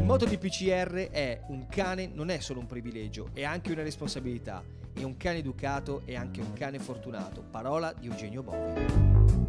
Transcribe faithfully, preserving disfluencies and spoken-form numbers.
motto di P C R è: un cane non è solo un privilegio, è anche una responsabilità, e un cane educato è anche un cane fortunato. Parola di Eugenio Bovi.